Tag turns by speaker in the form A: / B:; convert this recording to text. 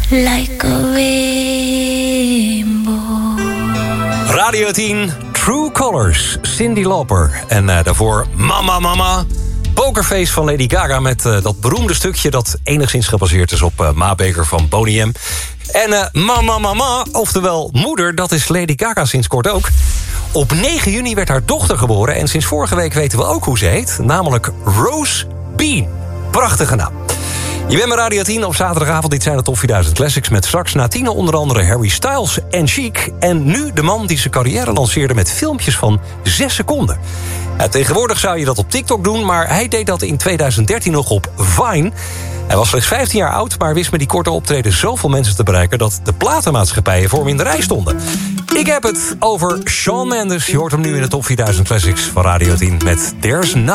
A: like a rainbow.
B: Radio 10, True Colors, Cyndi Lauper. En daarvoor Mama Mama, Pokerface van Lady Gaga... met dat beroemde stukje dat enigszins gebaseerd is op Ma Baker van Boney M. En Mama Mama, oftewel moeder, dat is Lady Gaga sinds kort ook. Op 9 juni werd haar dochter geboren... en sinds vorige week weten we ook hoe ze heet. Namelijk Rose Bean. Prachtige naam. Je bent bij Radio 10 op zaterdagavond. Dit zijn de Top 4000 Classics met straks na 10 onder andere Harry Styles en Chic. En nu de man die zijn carrière lanceerde met filmpjes van 6 seconden. Tegenwoordig zou je dat op TikTok doen, maar hij deed dat in 2013 nog op Vine. Hij was slechts 15 jaar oud, maar wist met die korte optreden zoveel mensen te bereiken dat de platenmaatschappijen voor hem in de rij stonden. Ik heb het over Shawn Mendes. Je hoort hem nu in de Top 4000 Classics van Radio 10 met There's Nothing.